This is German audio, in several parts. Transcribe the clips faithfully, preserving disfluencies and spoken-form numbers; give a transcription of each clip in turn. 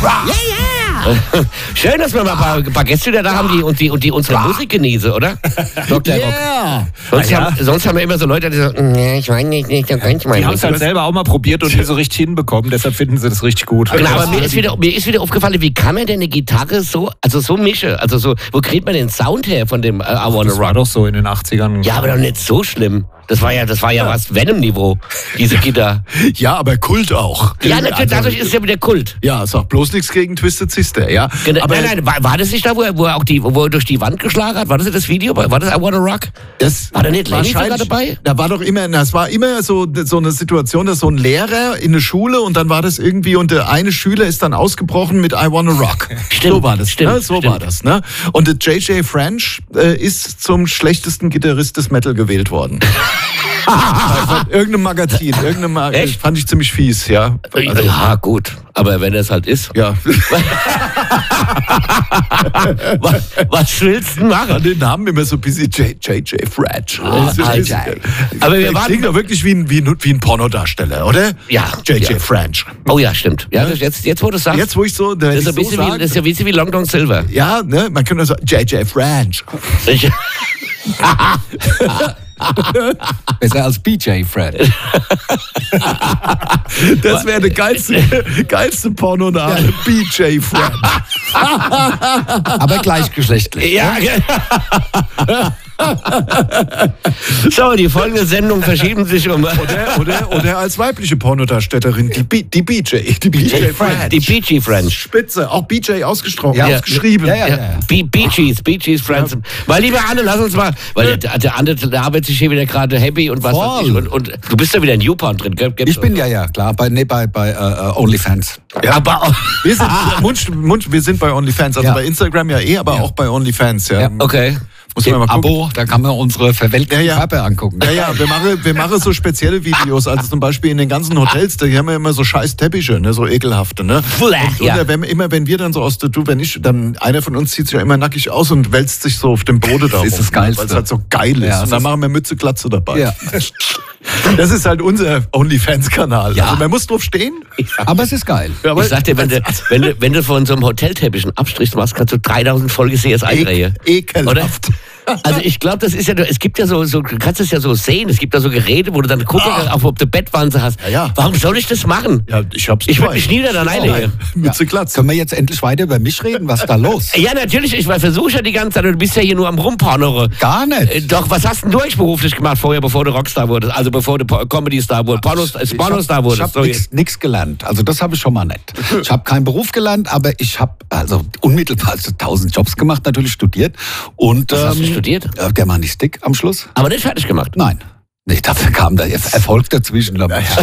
Yeah, yeah. Schön, dass wir mal ein paar, paar Gäste wieder da haben, die, und, die, und die unsere Musik genießen, oder? Doktor Rock. Yeah. Sonst, Ja. haben, sonst haben wir immer so Leute, die sagen, nee, ich weiß nicht, nicht, ich kann nicht mal. Die haben es halt selber auch mal probiert und nie so richtig hinbekommen, deshalb finden sie das richtig gut. Genau, aber mir ist, wieder, mir ist wieder aufgefallen, wie kann man denn eine Gitarre so, also so mische? Also so, wo kriegt man den Sound her von dem äh, I Wanna Das war Rock? doch so in den achtzigern. Ja, aber doch nicht so schlimm. Das war ja, das war ja was Venom-Niveau, diese Gitarre. Ja, aber Kult auch. Ja, natürlich, dadurch ist es ja wieder Kult. Ja, sag bloß nichts gegen Twisted Sister, ja. Genau, Aber nein, nein, war, war das nicht da, wo er, wo er auch die, wo er durch die Wand geschlagen hat? War das nicht das Video? War das I Wanna Rock? das War da nicht Lenny sogar wahrscheinlich- dabei? Da war doch immer, das war immer so, so eine Situation, dass so ein Lehrer in eine Schule und dann war das irgendwie und der eine Schüler ist dann ausgebrochen mit I Wanna Rock. Stimmt, so war das, stimmt, ne? So stimmt. war das, ne? Und der J J French äh, ist zum schlechtesten Gitarrist des Metal gewählt worden. Von irgendeinem Magazin, irgendeinem Mag Echt? fand ich ziemlich fies, ja. Also, ja, gut. Aber wenn das halt ist. ja. was, was willst du denn machen? Den Namen immer so ein bisschen J J French. Ah, Das ist- J J. Aber wir Der waren- klingt doch wirklich wie ein, wie ein, wie ein Pornodarsteller, oder? Ja. J J Ja. French. Oh ja, stimmt. Ja, das, jetzt, jetzt wo du es sagst. Jetzt, wo ich so, da das hätte ist, ich ein so bisschen wie, sagen, das ist ja ein bisschen wie Long John Silver. ja, ne, man könnte sagen, J J French. Ich, Besser als B J Fred. Das wäre der geilste, geilste Pornoname. B J French. Aber gleichgeschlechtlich. ja, so, die folgende Sendung verschieben sich um. Oder, oder, oder als weibliche Pornodarstellerin, die, B, die B J. Die B J French. Die Bee Gees French. Spitze, auch B J ausgesprochen, Ja. ausgeschrieben. Ja, ja, ja. Bee Bee Gees, Bee Gees Friends. Weil, lieber Anne, lass uns mal, weil der, der Anne, der arbeitet sich hier wieder gerade happy und was weiß ich. Und, und du bist ja wieder in YouPorn drin, gell? Ich bin ja, ja, klar, bei, nee, bei, bei uh, OnlyFans. Ja. Aber, Wir sind, Munch, Munch, wir sind bei OnlyFans, also Ja. bei Instagram ja eh, aber Ja. auch bei OnlyFans. Ja. Ja. okay. Muss man mal gucken. Abo, da kann man unsere verwelkten Ja, ja. Körper angucken. Ja, ja, wir machen, wir machen so spezielle Videos, also zum Beispiel in den ganzen Hotels, da haben wir immer so scheiß Teppiche, ne, so ekelhafte, ne? Bleh, Und, ja. und wenn, immer wenn wir dann so aus der, du, wenn ich, dann einer von uns zieht sich ja immer nackig aus und wälzt sich so auf dem Boden da rum, ist das Geilste. weil es halt so geil ist. Ja, und das dann ist- machen wir Mütze, Glatze dabei. Ja. Das ist halt unser OnlyFans-Kanal. Ja. Also man muss drauf stehen. Aber es ist geil. Ja, aber Ich sag dir, wenn du, wenn du, wenn du von so einem Hotelteppich einen Abstrich machst, kannst du dreitausend Folge C S I drehen. ek- ekelhaft. Also ich glaube, das ist ja, es gibt ja so, so, du kannst es ja so sehen, es gibt da so Geräte, wo du dann gucken, Ah. auch ob du Bettwanze hast. Ja, ja. Warum soll ich das machen? Ja, ich hab's Ich würde zwei. mich nie dann alleine hier. Mütze, Glatze. Können wir jetzt endlich weiter über mich reden? Was ist da los? Ja, natürlich, ich versuche ja die ganze Zeit, du bist ja hier nur am Rumpornere. Gar nicht. Äh, Doch, was hast denn du eigentlich beruflich gemacht vorher, bevor du Rockstar wurdest? Also bevor du Po- Comedy-Star wurdest, Pornostar Ich Pornostar habe wurdest. hab nichts gelernt. Also das habe ich schon mal nicht. Ich habe keinen Beruf gelernt, aber ich habe also unmittelbar also tausend Jobs gemacht, natürlich studiert. Und, Was hast du ähm, studiert? äh, Germanistik am Schluss. Aber nicht fertig gemacht. Nein. Nee, dafür kam der Erfolg dazwischen. Das ist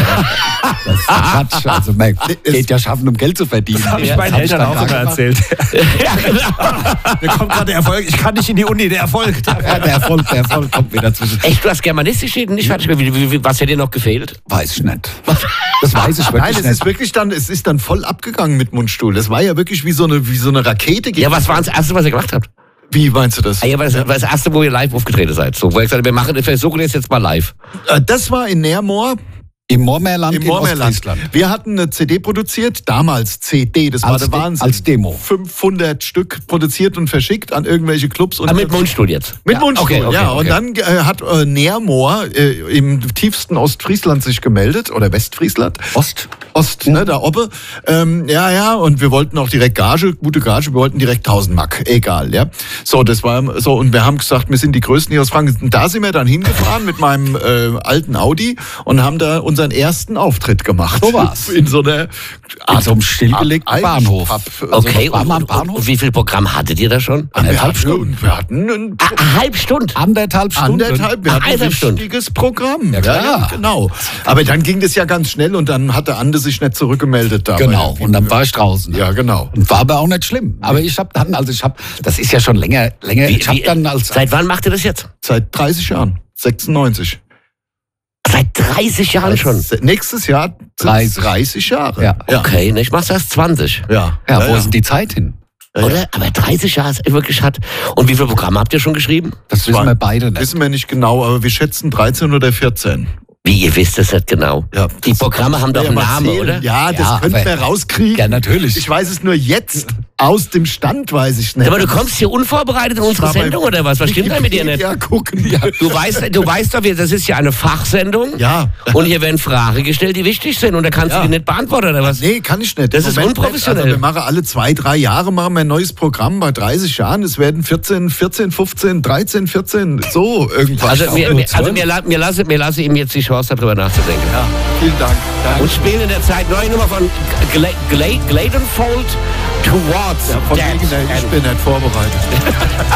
Quatsch. Also man geht ja schaffen, um Geld zu verdienen. Das habe ich Ja, meinen das hab ich Eltern dann auch gar immer gemacht. erzählt. Ja, genau. Da kommt gerade der Erfolg. Ich kann nicht in die Uni, der Erfolg. Ja, der Erfolg, der Erfolg kommt wieder zwischen. Echt, du hast Germanistik steht nicht fertig gemacht. Wie, wie, wie, was hätte dir noch gefehlt? Weiß ich nicht. Das weiß ich wirklich Nein, es nicht. ist wirklich dann, es ist dann voll abgegangen mit Mundstuhl. Das war ja wirklich wie so eine, wie so eine Rakete. Ja, was war das Erste, was ihr gemacht habt? Wie meinst du das? Ah, ja, war das, war das Erste, wo ihr live aufgetreten seid. So, wo ihr gesagt habt, wir machen, wir versuchen jetzt jetzt mal live. Äh, Das war in Nährmoor. Im Moormeerland Im in Moormeerland. Ostfriesland. Wir hatten eine C D produziert, damals C D, das war Als der De- Wahnsinn. als Demo. fünfhundert Stück produziert und verschickt an irgendwelche Clubs. Und Aber mit Mundstuhl jetzt. Mit Ja, Mundstuhl, okay, okay, ja. okay. Und dann äh, hat äh, Nährmoor äh, im tiefsten Ostfriesland sich gemeldet, oder Westfriesland. Ost. Ost, ne, da oben. Ähm, ja, ja, und wir wollten auch direkt Gage, gute Gage, wir wollten direkt tausend Mark, egal, ja. So, das war so, und wir haben gesagt, wir sind die Größten hier aus Franken. Und da sind wir dann hingefahren mit meinem äh, alten Audi und haben da unseren ersten Auftritt gemacht. So war's. In so einer In so einem stillgelegten Ab- Bahnhof. Ab- also Okay, war und, mal am und, Bahnhof? und wie viel Programm hattet ihr da schon? wir Anderthalb hatten, Stunden. wir hatten ein Ah, eine halbe Stunde. Anderthalb Stunden. Anderthalb, wir Ach, hatten ein eineinhalb Stunden. richtiges Programm. Ja, klar. genau. Aber dann ging das ja ganz schnell und dann hat der Ande sich nicht zurückgemeldet. Da Genau. Weil- Und dann war ich draußen. Ja, genau. Und war aber auch nicht schlimm. Aber ich habe dann, also ich habe, das ist ja schon länger, länger. Wie, ich habe wie, dann als seit wann macht ihr das jetzt? Seit dreißig Jahren. sechsundneunzig. Seit dreißig Jahren schon. Se- Nächstes Jahr sind's dreißig. dreißig Jahre. Ja. Okay, ne, ich mach's erst zwanzig. Ja. ja, wo ist denn die Zeit hin? Ja, Oder? Aber dreißig Jahre ist wirklich hat. Und wie viele Programme habt ihr schon geschrieben? Das wissen wir beide nicht. Wissen wir nicht genau, aber wir schätzen dreizehn oder vierzehn. Wie, ihr wisst das nicht genau? Ja, Die Programme haben doch Ja, einen mal Namen, zählen. oder? Ja, das Ja, könnten aber- wir rauskriegen. Ja, natürlich. Ich weiß es nur jetzt. Aus dem Stand weiß ich nicht. Aber du kommst hier unvorbereitet in unsere Mal bei Sendung, oder was? Was stimmt da mit dir nicht? Ja, gucken. Ja. Du weißt, du weißt doch, wir- das ist ja eine Fachsendung. Ja. Und hier werden Fragen gestellt, die wichtig sind. Und da kannst Ja. du die nicht beantworten, oder was? Nee, kann ich nicht. Das Im ist Moment unprofessionell. nicht. Also wir machen alle zwei, drei Jahre machen wir ein neues Programm. Bei dreißig Jahren, es werden vierzehn, vierzehn, fünfzehn, dreizehn, vierzehn, so irgendwas. Also, mir, Auch mir, nur also zwölf. mir, la- mir, lasse, mir lasse ihm jetzt die Chance, darüber nachzudenken. Ja, vielen Dank. Danke. Und spielen in der Zeit neue Nummer von Gla Gla Gladenfold Towards Ja, von Death. wegen, ich bin nicht vorbereitet.